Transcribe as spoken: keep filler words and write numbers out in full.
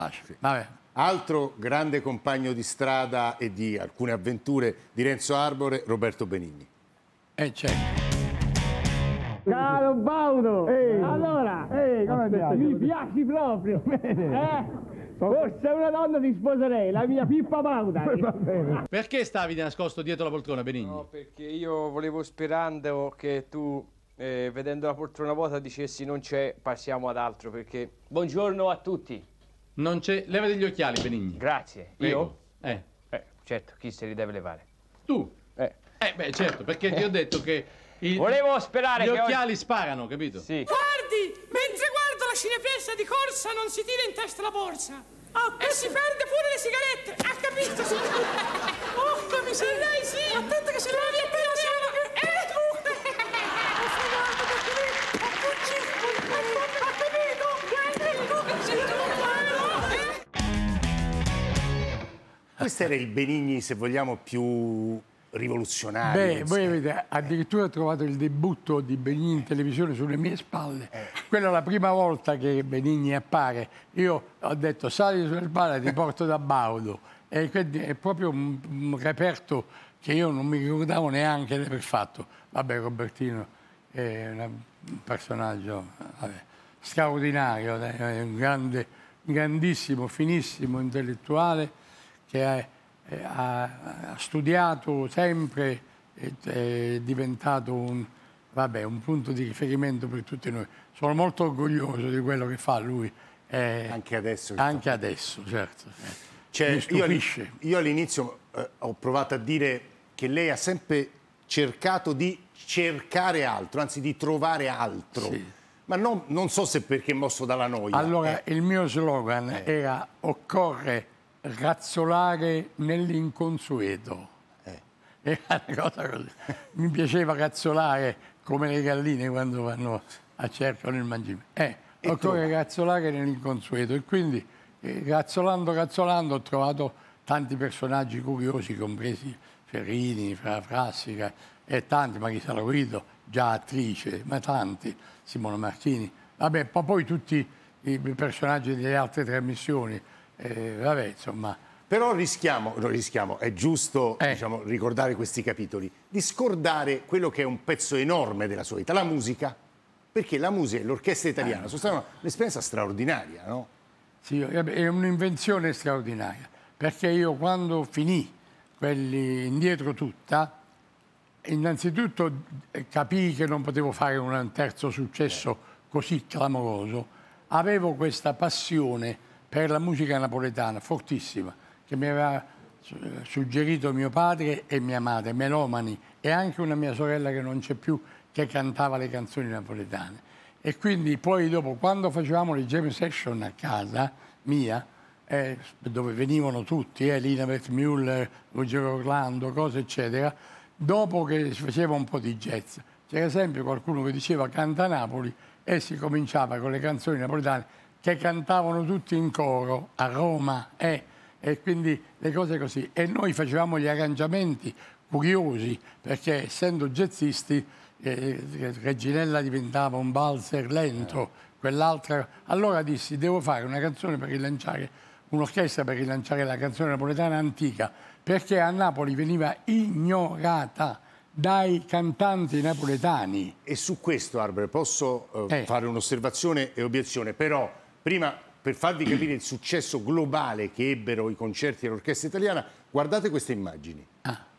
Sì. Vabbè. Altro grande compagno di strada e di alcune avventure di Renzo Arbore, Roberto Benigni. Eh, certo. Caro Baudo, Ehi. allora, Ehi, come andiamo? mi piaci proprio. Bene. Eh? Forse una donna ti sposerei, la mia Pippa Bauda. Va bene. Perché stavi nascosto dietro la poltrona, Benigni? No, perché io volevo, sperando che tu, eh, vedendo la poltrona vuota, dicessi non c'è, passiamo ad altro, perché... Buongiorno a tutti. Non c'è... Levati gli occhiali, Benigni. Grazie. Prego. Io? Eh. Eh, certo, chi se li deve levare? Tu? Eh. Eh, beh, certo, perché ti ho detto che... I... Volevo sperare Gli che occhiali oggi... sparano, capito? Sì. Guardi, mentre guardo la cinepressa di corsa non si tira in testa la borsa. Oh, e si perde pure le sigarette. Ha capito, signore? Oh, come se lei sì. Attenta che se trovi appena sera. Eh, tu. Ho fregato perché lei ha fuggito. Ha capito? Eh, tu che sei tu. Questo era il Benigni, se vogliamo, più rivoluzionario. Beh, voi avete addirittura trovato il debutto di Benigni in televisione sulle mie spalle. Eh. Quella è la prima volta che Benigni appare. Io ho detto, sali sulle spalle, ti porto da Baudo. E quindi è proprio un, un reperto che io non mi ricordavo neanche di aver fatto. Vabbè, Robertino è una, un personaggio vabbè, straordinario, è un grande, grandissimo, finissimo intellettuale che è... Ha, ha studiato sempre, è, è diventato un, vabbè, un punto di riferimento per tutti noi. Sono molto orgoglioso di quello che fa lui. Eh, anche adesso. Anche adesso, certo. Cioè, Mi stupisce. Io, io all'inizio eh, ho provato a dire che lei ha sempre cercato di cercare altro, anzi di trovare altro. Sì. Ma non, non so se perché mosso dalla noia. Allora, eh. il mio slogan eh. era occorre razzolare nell'inconsueto. Eh. Era una cosa così. Mi piaceva razzolare come le galline quando vanno a cercare il mangime. Eh, occorre tu? razzolare nell'inconsueto. E quindi, eh, razzolando, razzolando, ho trovato tanti personaggi curiosi, compresi Ferrini, Fra Frassica e tanti, Marisa Lorito, già attrice, ma tanti, Simona Marchini. Vabbè, poi tutti i personaggi delle altre trasmissioni. Eh, vabbè, insomma. Però rischiamo, no, rischiamo, è giusto eh. diciamo, ricordare questi capitoli, di scordare quello che è un pezzo enorme della sua vita, la musica. Perché la musica e l'orchestra italiana eh. sono stata un'esperienza straordinaria, no? Sì, è un'invenzione straordinaria, perché io quando finì quelli indietro tutta, innanzitutto capii che non potevo fare un terzo successo così clamoroso, avevo questa passione per la musica napoletana, fortissima, che mi aveva suggerito mio padre e mia madre, melomani, e anche una mia sorella che non c'è più, che cantava le canzoni napoletane. E quindi poi dopo, quando facevamo le jam session a casa mia, eh, dove venivano tutti, eh, Lina Wertmüller, Ruggero Orlando, cose eccetera, dopo che si faceva un po' di jazz, c'era sempre qualcuno che diceva canta Napoli e si cominciava con le canzoni napoletane che cantavano tutti in coro a Roma, eh, e quindi le cose così. E noi facevamo gli arrangiamenti curiosi, perché essendo jazzisti, eh, Reginella diventava un valzer lento, quell'altra... Allora dissi, devo fare una canzone per rilanciare, un'orchestra per rilanciare la canzone napoletana antica, perché a Napoli veniva ignorata dai cantanti napoletani. E su questo, Arbore, posso eh, eh. fare un'osservazione e obiezione, però... Prima, per farvi capire il successo globale che ebbero i concerti dell'orchestra italiana, guardate queste immagini. Ah.